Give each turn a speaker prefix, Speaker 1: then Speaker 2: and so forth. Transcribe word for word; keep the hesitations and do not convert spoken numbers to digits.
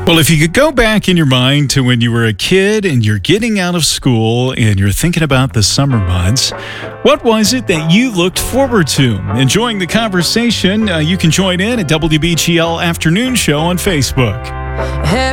Speaker 1: Well, if you could go back in your mind to when you were a kid and you're getting out of school and you're thinking about the summer months, what was it that you looked forward to? Enjoying the conversation, uh, you can join in at W B G L Afternoon Show on Facebook.